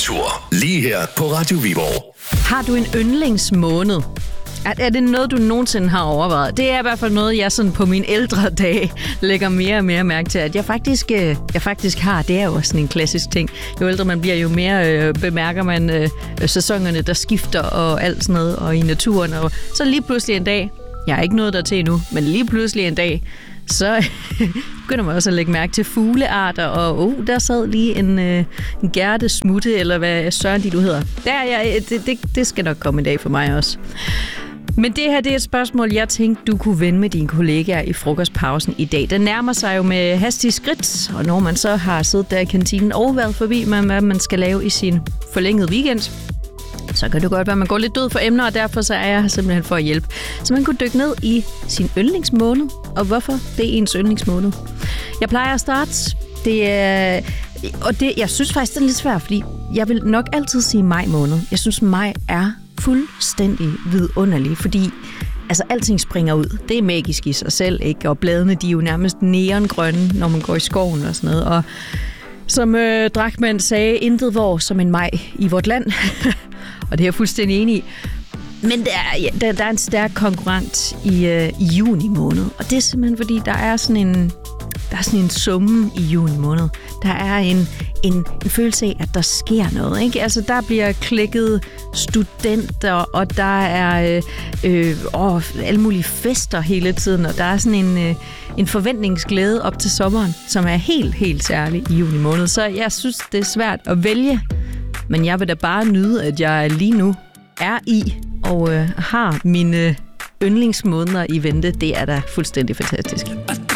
Kultur. Lige her på Radio Viborg. Har du en yndlingsmåned? Er det noget, du nogensinde har overvejet? Det er i hvert fald noget, jeg sådan på mine ældre dage lægger mere og mere mærke til, at jeg faktisk har. Det er jo sådan en klassisk ting. Jo ældre man bliver, jo mere bemærker man sæsonerne, der skifter og alt sådan noget, og i naturen. Og så lige pludselig en dag, jeg er ikke nået der til endnu, men lige pludselig en dag, så begynder man også at lægge mærke til fuglearter, og der sad lige en gærtesmutte, eller hvad søren du hedder. Det skal nok komme en dag for mig også. Men det her, det er et spørgsmål, jeg tænkte, du kunne vende med dine kollegaer i frokostpausen i dag. Den nærmer sig jo med hastige skridt, og når man så har siddet der i kantinen og været forbi med, hvad man skal lave i sin forlængede weekend, så kan det godt være, at man går lidt død for emner, og derfor så er jeg her simpelthen for at hjælpe. Så man kunne dykke ned i sin yndlingsmåned, og hvorfor det er ens yndlingsmåned. Jeg plejer at starte. Jeg synes faktisk, det er lidt svært, fordi jeg vil nok altid sige maj måned. Jeg synes, maj er fuldstændig vidunderlig, fordi alting springer ud. Det er magisk i sig selv, ikke? Og bladene, de er jo nærmest neongrønne, når man går i skoven og sådan noget. Og som Drachmann sagde, intet vor som en maj i vort land. Og det er jeg fuldstændig enig i. Men der er en stærk konkurrent i juni måned. Og det er simpelthen, fordi der er sådan en summe i juni måned. Der er en følelse af, at der sker noget, ikke? Altså, der bliver klikket studenter, og der er alle mulige fester hele tiden, og der er sådan en forventningsglæde op til sommeren, som er helt, helt særlig i juni måned. Så jeg synes, det er svært at vælge, men jeg vil da bare nyde, at jeg lige nu er i og har mine yndlingsmåneder i vente. Det er da fuldstændig fantastisk.